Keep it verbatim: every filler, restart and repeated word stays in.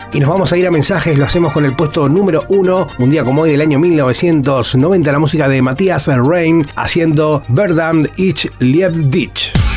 Y nos vamos a ir a mensajes, lo hacemos con el puesto número uno, un día como hoy del año mil novecientos noventa, la música de Matías Rein haciendo Verdammt ich lieb dich.